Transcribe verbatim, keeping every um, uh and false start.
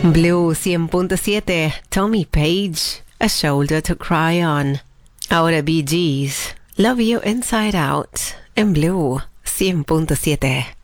Blue cien punto siete, Tommy Page, A Shoulder to Cry On. Ahora Bee Gees, Love You Inside Out, en Blue cien punto siete.